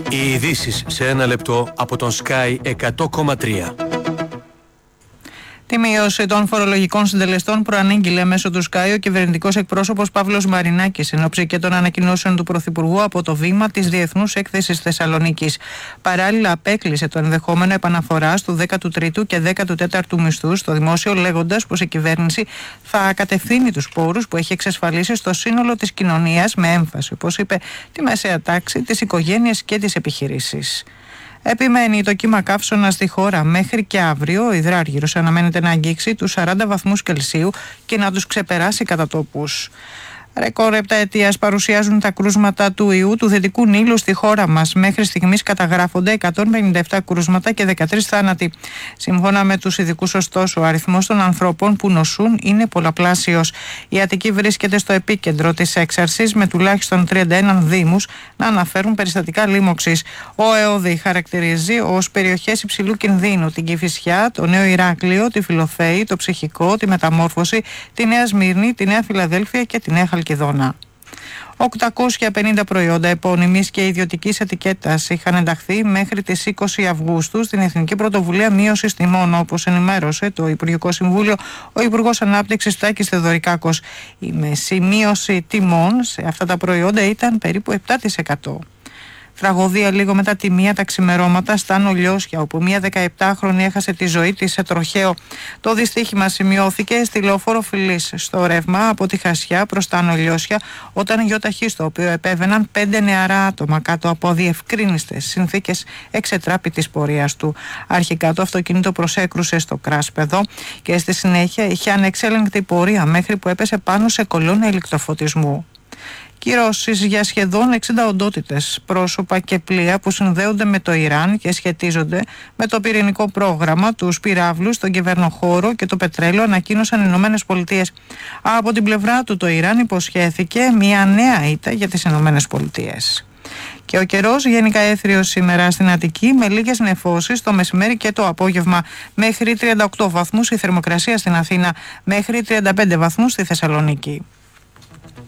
Οι ειδήσεις σε ένα λεπτό από τον Sky 100,3. Τη μείωση των φορολογικών συντελεστών προανήγγειλε μέσω του ΣΚΑΙ ο κυβερνητικός εκπρόσωπος Παύλος Μαρινάκης, εν ώψη και των ανακοινώσεων του Πρωθυπουργού από το βήμα της Διεθνούς Έκθεσης Θεσσαλονίκης. Παράλληλα, απέκλεισε το ενδεχόμενο επαναφοράς του 13ου και 14ου μισθού στο δημόσιο, λέγοντας πως η κυβέρνηση θα κατευθύνει τους πόρους που έχει εξασφαλίσει στο σύνολο της κοινωνίας, με έμφαση, όπως είπε, τη μεσαία τάξη, τις οικογένειες και τις επιχειρήσεις. Επιμένει το κύμα καύσωνα στη χώρα. Μέχρι και αύριο ο υδράργυρος αναμένεται να αγγίξει τους 40 βαθμούς Κελσίου και να τους ξεπεράσει κατά τόπους. Ρεκόρ επταετίας παρουσιάζουν τα κρούσματα του ιού του Δυτικού Νείλου στη χώρα μας. Μέχρι στιγμής καταγράφονται 157 κρούσματα και 13 θάνατοι. Σύμφωνα με τους ειδικούς, ωστόσο, ο αριθμός των ανθρώπων που νοσούν είναι πολλαπλάσιος. Η Αττική βρίσκεται στο επίκεντρο της έξαρσης, με τουλάχιστον 31 δήμους να αναφέρουν περιστατικά λίμωξης. Ο ΕΟΔΗ χαρακτηρίζει ως περιοχές υψηλού κινδύνου την Κηφισιά, το Νέο Ηράκλειο, τη Φιλοθέη, το Ψυχικό, τη Μεταμόρφωση, τη Νέα Σμύρνη, τη Νέα Φιλαδέλφια και τη Νέα Χαλκιδόνα. 850 προϊόντα επώνυμης και ιδιωτικής ετικέτας είχαν ενταχθεί μέχρι τις 20 Αυγούστου στην Εθνική Πρωτοβουλία Μείωσης Τιμών, όπως ενημέρωσε το Υπουργικό Συμβούλιο ο Υπουργός Ανάπτυξης Τάκης Θεοδωρικάκος. Η μεσή μείωση τιμών σε αυτά τα προϊόντα ήταν περίπου 7%. Τραγωδία λίγο μετά τη μία τα ξημερώματα στα Νολιώσια, όπου μία 17χρονη έχασε τη ζωή της σε τροχαίο. Το δυστύχημα σημειώθηκε στη λεωφόρο Φιλής, στο ρεύμα από τη Χασιά προς τα Νολιώσια, όταν γιοταχή, στο οποίο επέβαιναν 5 νεαρά άτομα κάτω από αδιευκρίνιστες συνθήκες, εξετράπη της πορείας του. Αρχικά το αυτοκίνητο προσέκρουσε στο κράσπεδο και στη συνέχεια είχε ανεξέλεγκτη πορεία μέχρι που έπεσε πάνω σε κολόνα ηλεκτροφωτισμού. Κυρώσεις για σχεδόν 60 οντότητες, πρόσωπα και πλοία που συνδέονται με το Ιράν και σχετίζονται με το πυρηνικό πρόγραμμα, τους πυράβλους, τον κυβερνοχώρο και το πετρέλαιο, ανακοίνωσαν οι Ηνωμένες Πολιτείες. Από την πλευρά του, το Ιράν υποσχέθηκε μια νέα ήττα για τις Ηνωμένες Πολιτείες. Και ο καιρός γενικά έθριος σήμερα στην Αττική, με λίγες νεφώσεις το μεσημέρι και το απόγευμα. Μέχρι 38 βαθμούς η θερμοκρασία στην Αθήνα, μέχρι 35 βαθμούς στη Θεσσαλονίκη.